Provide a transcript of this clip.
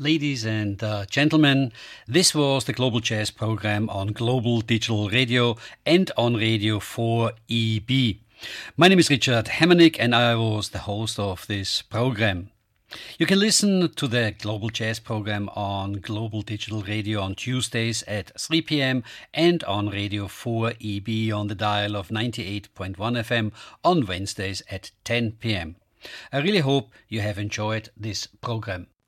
Ladies and gentlemen, this was the Global Jazz program on Global Digital Radio and on Radio 4EB. My name is Richard Hemmernick and I was the host of this program. You can listen to the Global Jazz program on Global Digital Radio on Tuesdays at 3 p.m. and on Radio 4EB on the dial of 98.1 FM on Wednesdays at 10 p.m. I really hope you have enjoyed this program.